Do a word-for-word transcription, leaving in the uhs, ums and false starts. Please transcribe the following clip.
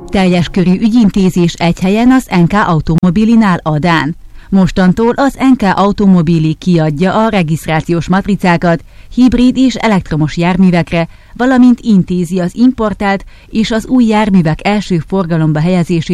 Teljes körű ügyintézés egy helyen az en ká Automobilinál Adán. Mostantól az en ká Automobili kiadja a regisztrációs matricákat hibrid és elektromos járművekre, valamint intézi az importált és az új járművek első forgalomba helyezését